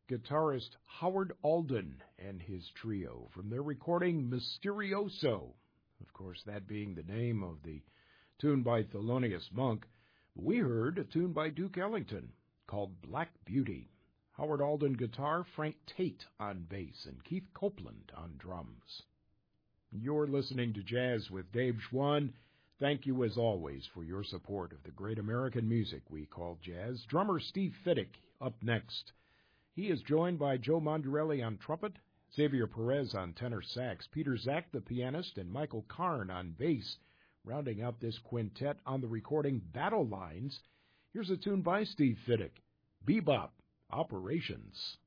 guitarist Howard Alden and his trio from their recording Mysterioso. Of course, that being the name of the tune by Thelonious Monk. We heard a tune by Duke Ellington called Black Beauty. Howard Alden guitar, Frank Tate on bass, and Keith Copeland on drums. You're listening to Jazz with Dave Schwann. Thank you, as always, for your support of the great American music we call jazz. Drummer Steve Fiddick up next. He is joined by Joe Mondarelli on trumpet, Xavier Perez on tenor sax, Peter Zach, the pianist, and Michael Karn on bass. Rounding out this quintet on the recording Battle Lines, here's a tune by Steve Fiddick, Bebop Operations.